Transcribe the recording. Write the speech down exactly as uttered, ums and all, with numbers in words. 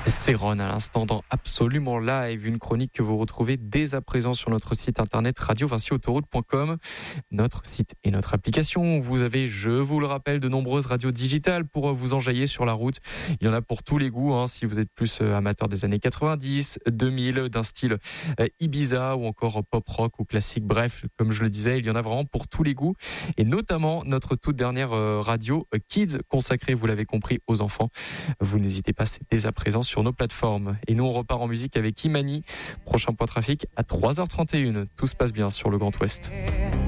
C'est Ron à l'instant dans Absolument Live, une chronique que vous retrouvez dès à présent sur notre site internet radio vinci autoroute point com, notre site et notre application. Vous avez, je vous le rappelle, de nombreuses radios digitales pour vous enjailler sur la route. Il y en a pour tous les goûts, hein, si vous êtes plus amateur des années quatre-vingt-dix, deux mille, d'un style Ibiza ou encore pop rock ou classique. Bref, comme je le disais, il y en a vraiment pour tous les goûts et notamment notre toute dernière radio Kids consacrée, vous l'avez compris, aux enfants. Vous n'hésitez pas, c'est dès à présent sur nos plateformes. Et nous, on repart en musique avec Imani. Prochain point trafic à trois heures trente et une. Tout se passe bien sur le Grand Ouest.